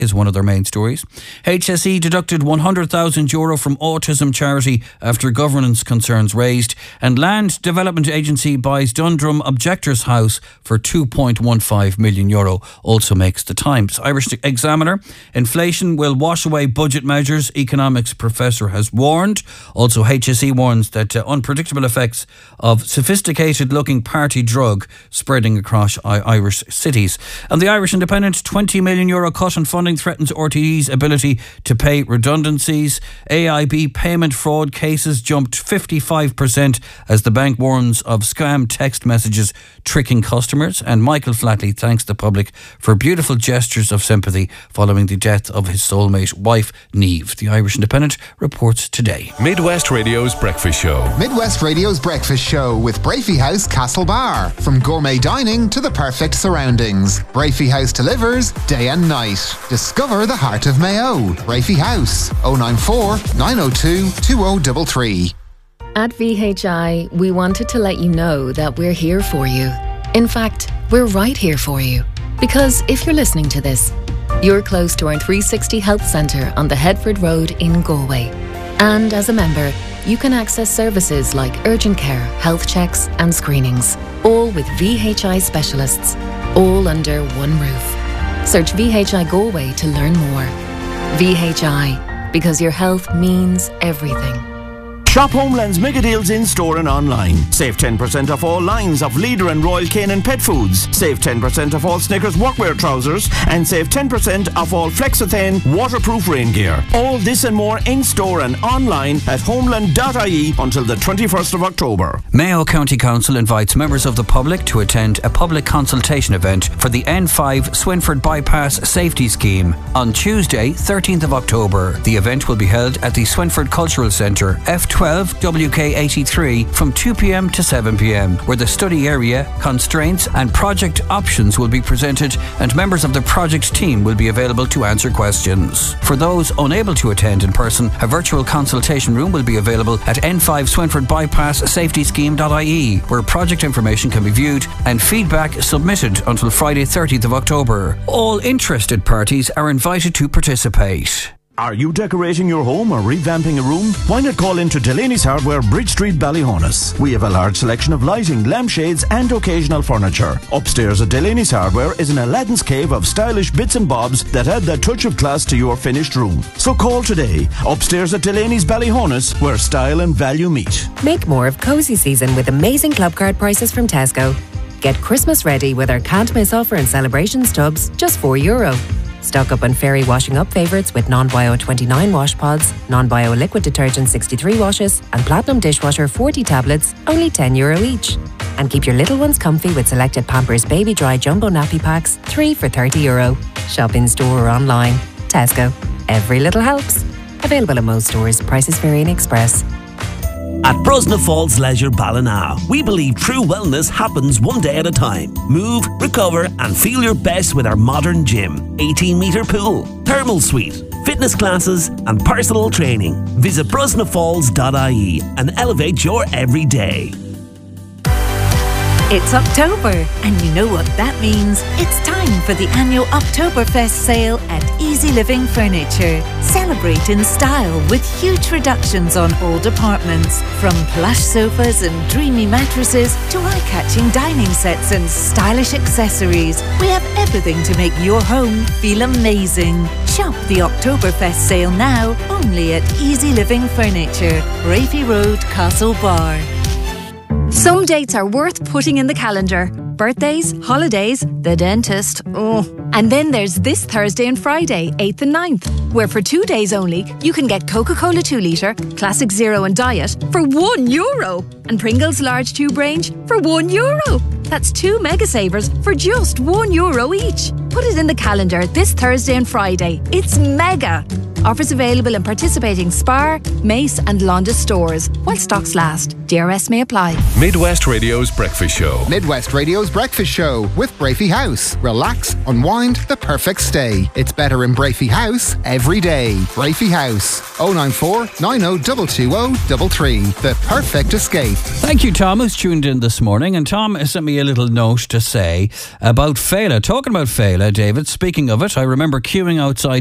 is one of their main stories. HSE deducted €100,000 from autism charity after governance concerns raised. And Land Development Agency buys Dundrum Objectors House for €2.15 million, also makes the Times. Irish Examiner, inflation will wash away budget measures, economics professor has warned. Also HSE warns that unpredictable effects of sophisticated-looking party drug spreading across Irish cities. And the Irish Independent, €20 million cut in funding threatens RTE's ability to pay redundancies. AIB payment fraud cases jumped 55% as the bank warns of scam text messages tricking customers. And Michael Flatley thanks the public for beautiful gestures of sympathy following the death of his soulmate wife, Niamh. The Irish Independent reports today. Midwest Radio's Breakfast Show. Midwest Radio's Breakfast Show with Brafey House Castlebar. From gourmet dining to the perfect surroundings, Brafey House delivers day and night. Discover the heart of Mayo. Brafey House, 094 902 2033. At VHI, we wanted to let you know that we're here for you. In fact, we're right here for you. Because if you're listening to this, you're close to our 360 Health Centre on the Headford Road in Galway. And as a member, you can access services like urgent care, health checks and screenings, all with VHI specialists, all under one roof. Search VHI Galway to learn more. VHI, because your health means everything. Shop Homeland's mega deals in store and online. Save 10% off all lines of Leader and Royal Canin pet foods. Save 10% off all Snickers workwear trousers. And save 10% off all Flexothane waterproof rain gear. All this and more in store and online at homeland.ie until the 21st of October. Mayo County Council invites members of the public to attend a public consultation event for the N5 Swinford Bypass Safety Scheme on Tuesday, 13th of October. The event will be held at the Swinford Cultural Centre, F12 WK83 from 2 p.m. to 7 p.m, where the study area, constraints and project options will be presented and members of the project team will be available to answer questions. For those unable to attend in person, a virtual consultation room will be available at N5 Swinford Bypass Safety Scheme.ie, where project information can be viewed and feedback submitted until Friday 30th of October. All interested parties are invited to participate. Are you decorating your home or revamping a room? Why not call into Delaney's Hardware, Bridge Street, Ballyhonus? We have a large selection of lighting, lampshades and occasional furniture. Upstairs at Delaney's Hardware is an Aladdin's cave of stylish bits and bobs that add that touch of class to your finished room. So call today. Upstairs at Delaney's Ballyhonus, where style and value meet. Make more of cosy season with amazing club card prices from Tesco. Get Christmas ready with our can't miss offer and celebrations tubs, just €4. Stock up on Fairy washing up favourites with non-bio 29 wash pods, non-bio liquid detergent 63 washes and Platinum dishwasher 40 tablets, only €10 each. And keep your little ones comfy with selected Pampers Baby Dry Jumbo Nappy Packs, 3 for €30. Shop in store or online. Tesco. Every little helps. Available in most stores. Prices vary in Express. At Brosna Falls Leisure Ballina, we believe true wellness happens one day at a time. Move, recover and feel your best with our modern gym, 18-metre pool, thermal suite, fitness classes and personal training. Visit brosnafalls.ie and elevate your everyday. It's October, and you know what that means. It's time for the annual Oktoberfest sale at Easy Living Furniture. Celebrate in style with huge reductions on all departments. From plush sofas and dreamy mattresses to eye-catching dining sets and stylish accessories. We have everything to make your home feel amazing. Shop the Oktoberfest sale now, only at Easy Living Furniture, Brafey Road, Castlebar. Some dates are worth putting in the calendar. Birthdays, holidays, the dentist. Oh. And then there's this Thursday and Friday, 8th and 9th, where for 2 days only, you can get Coca-Cola 2 litre, Classic Zero and Diet for €1 and Pringles large tube range for €1. That's 2 mega savers for just €1 each. Put it in the calendar this Thursday and Friday. It's mega. Offers available in participating Spar, Mace and Londis stores while stocks last. DRS may apply. Midwest Radio's Breakfast Show. Midwest Radio's Breakfast Show with Brafey House. Relax, unwind, the perfect stay. It's better in Brafey House every day. Brafey House. 094 90 220 The perfect escape. Thank you, Tom, who's tuned in this morning. And Tom has sent me a little note to say about Fela. Talking about Fela, David, speaking of it, I remember queuing outside